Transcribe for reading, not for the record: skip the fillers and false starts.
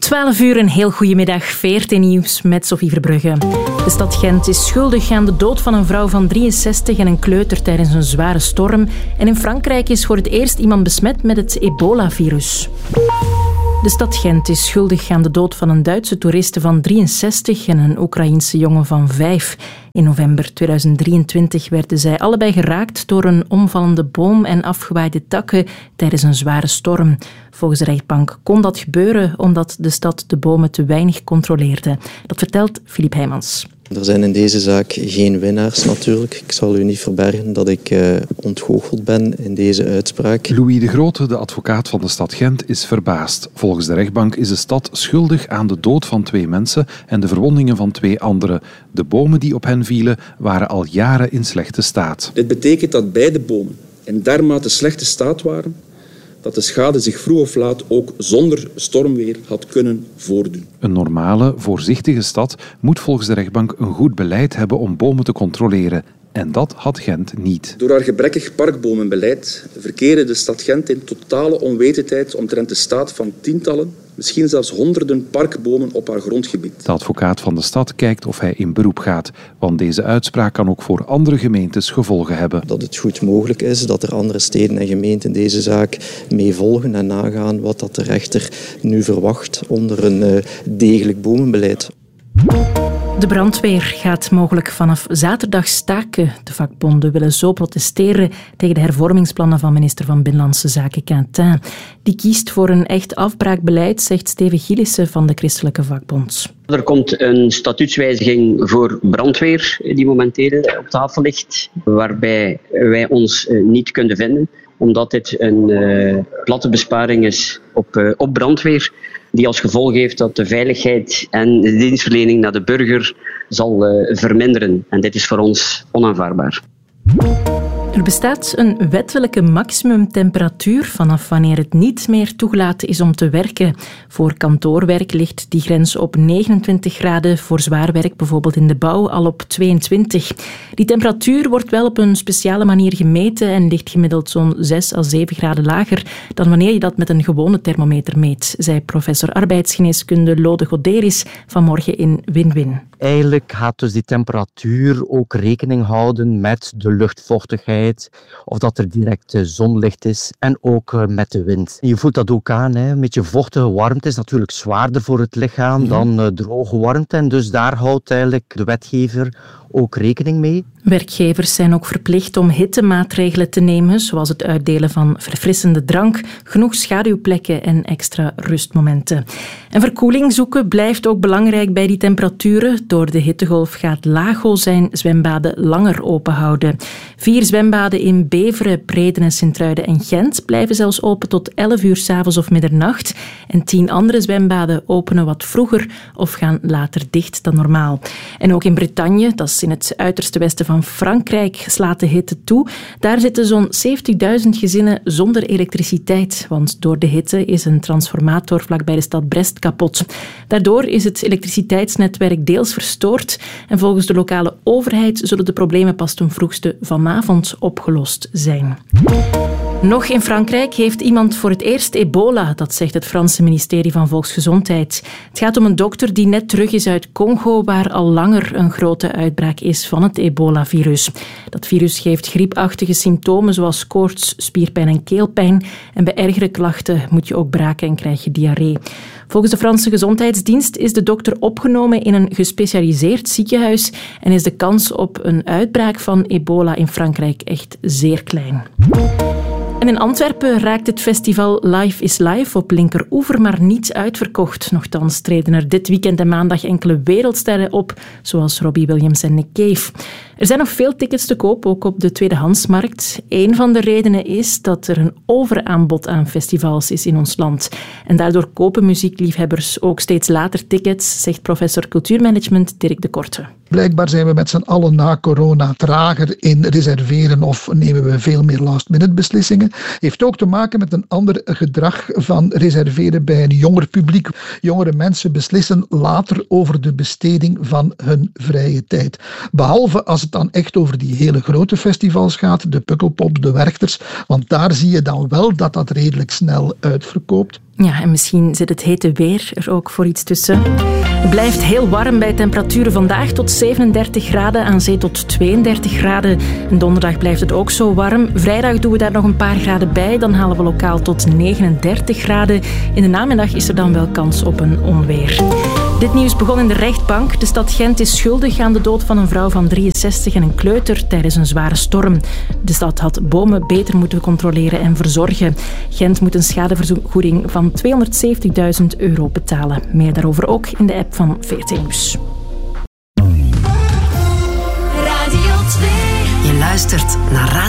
12 uur, een heel goedemiddag. VRT Nieuws met Sophie Verbrugge. De stad Gent is schuldig aan de dood van een vrouw van 63 en een kleuter tijdens een zware storm. En in Frankrijk is voor het eerst iemand besmet met het ebola-virus. De stad Gent is schuldig aan de dood van een Duitse toeriste van 63 en een Oekraïense jongen van 5. In november 2023 werden zij allebei geraakt door een omvallende boom en afgewaaide takken tijdens een zware storm. Volgens de rechtbank kon dat gebeuren omdat de stad de bomen te weinig controleerde. Dat vertelt Filip Heijmans. Er zijn in deze zaak geen winnaars natuurlijk. Ik zal u niet verbergen dat ik ontgoocheld ben in deze uitspraak. Louis de Grote, de advocaat van de stad Gent, is verbaasd. Volgens de rechtbank is de stad schuldig aan de dood van 2 mensen en de verwondingen van 2 anderen. De bomen die op hen vielen waren al jaren in slechte staat. Dit betekent dat beide bomen in dermate slechte staat waren dat de schade zich vroeg of laat ook zonder stormweer had kunnen voordoen. Een normale, voorzichtige stad moet volgens de rechtbank een goed beleid hebben om bomen te controleren. En dat had Gent niet. Door haar gebrekkig parkbomenbeleid verkeerde de stad Gent in totale onwetendheid omtrent de staat van tientallen, misschien zelfs honderden parkbomen op haar grondgebied. De advocaat van de stad kijkt of hij in beroep gaat, want deze uitspraak kan ook voor andere gemeentes gevolgen hebben. Dat het goed mogelijk is dat er andere steden en gemeenten deze zaak mee volgen en nagaan wat dat de rechter nu verwacht onder een degelijk bomenbeleid. De brandweer gaat mogelijk vanaf zaterdag staken. De vakbonden willen zo protesteren tegen de hervormingsplannen van minister van Binnenlandse Zaken Quentin. Die kiest voor een echt afbraakbeleid, zegt Steven Gillissen van de Christelijke Vakbond. Er komt een statuutswijziging voor brandweer die momenteel op tafel ligt, waarbij wij ons niet kunnen vinden, omdat dit een platte besparing is op brandweer, die als gevolg heeft dat de veiligheid en de dienstverlening naar de burger zal verminderen. En dit is voor ons onaanvaardbaar. Er bestaat een wettelijke maximumtemperatuur vanaf wanneer het niet meer toegelaten is om te werken. Voor kantoorwerk ligt die grens op 29 graden, voor zwaar werk, bijvoorbeeld in de bouw, al op 22. Die temperatuur wordt wel op een speciale manier gemeten en ligt gemiddeld zo'n 6 à 7 graden lager dan wanneer je dat met een gewone thermometer meet, zei professor arbeidsgeneeskunde Lode Goderis vanmorgen in Win-Win. Eigenlijk gaat dus die temperatuur ook rekening houden met de luchtvochtigheid, of dat er direct zonlicht is en ook met de wind. Je voelt dat ook aan, hè? Een beetje vochtige warmte is natuurlijk zwaarder voor het lichaam dan droge warmte. En dus daar houdt eigenlijk de wetgever ook rekening mee. Werkgevers zijn ook verplicht om hittemaatregelen te nemen, zoals het uitdelen van verfrissende drank, genoeg schaduwplekken en extra rustmomenten. En verkoeling zoeken blijft ook belangrijk bij die temperaturen. Door de hittegolf gaat Lago zijn zwembaden langer openhouden. 4 zwembaden in Beveren, Predenen, Sint-Truiden en Gent blijven zelfs open tot 11 uur 's avonds of middernacht. En 10 andere zwembaden openen wat vroeger of gaan later dicht dan normaal. En ook in Bretagne, dat is in het uiterste westen van Frankrijk, slaat de hitte toe. Daar zitten zo'n 70.000 gezinnen zonder elektriciteit, want door de hitte is een transformator vlakbij de stad Brest kapot. Daardoor is het elektriciteitsnetwerk deels verstoord en volgens de lokale overheid zullen de problemen pas ten vroegste vanavond opgelost zijn. Nog in Frankrijk heeft iemand voor het eerst ebola, dat zegt het Franse ministerie van Volksgezondheid. Het gaat om een dokter die net terug is uit Congo, waar al langer een grote uitbraak is van het ebola-virus. Dat virus geeft griepachtige symptomen zoals koorts, spierpijn en keelpijn. En bij ergere klachten moet je ook braken en krijg je diarree. Volgens de Franse Gezondheidsdienst is de dokter opgenomen in een gespecialiseerd ziekenhuis en is de kans op een uitbraak van ebola in Frankrijk echt zeer klein. En in Antwerpen raakt het festival Life is Life op Linkeroever maar niet uitverkocht. Nochtans treden er dit weekend en maandag enkele wereldsterren op, zoals Robbie Williams en Nick Cave. Er zijn nog veel tickets te koop, ook op de tweedehandsmarkt. Een van de redenen is dat er een overaanbod aan festivals is in ons land. En daardoor kopen muziekliefhebbers ook steeds later tickets, zegt professor cultuurmanagement Dirk de Korte. Blijkbaar zijn we met z'n allen na corona trager in reserveren of nemen we veel meer last-minute beslissingen. Heeft ook te maken met een ander gedrag van reserveren bij een jonger publiek. Jongere mensen beslissen later over de besteding van hun vrije tijd. Behalve als het dan echt over die hele grote festivals gaat, de Pukkelpop, de Werchters, want daar zie je dan wel dat dat redelijk snel uitverkoopt. Ja, en misschien zit het hete weer er ook voor iets tussen. Het blijft heel warm bij temperaturen vandaag tot 37 graden, aan zee tot 32 graden. En donderdag blijft het ook zo warm. Vrijdag doen we daar nog een paar graden bij, dan halen we lokaal tot 39 graden. In de namiddag is er dan wel kans op een onweer. Dit nieuws begon in de rechtbank. De stad Gent is schuldig aan de dood van een vrouw van 63 en een kleuter tijdens een zware storm. De stad had bomen beter moeten controleren en verzorgen. Gent moet een schadevergoeding van €270.000 betalen. Meer daarover ook in de app van VRT Nieuws. Radio 2. Je luistert naar Radio